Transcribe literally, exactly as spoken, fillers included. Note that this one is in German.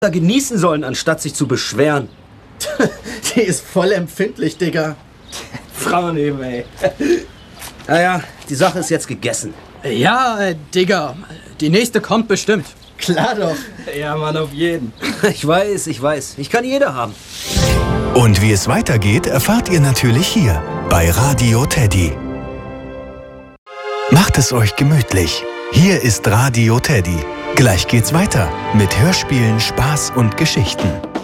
genießen sollen, anstatt sich zu beschweren. Die ist voll empfindlich, Digga. Frauen eben, ey. Naja, die Sache ist jetzt gegessen. Ja, äh, Digga, die nächste kommt bestimmt. Klar doch. Ja, Mann, auf jeden. Ich weiß, ich weiß. Ich kann jeder haben. Und wie es weitergeht, erfahrt ihr natürlich hier bei Radio Teddy. Macht es euch gemütlich. Hier ist Radio Teddy. Gleich geht's weiter mit Hörspielen, Spaß und Geschichten.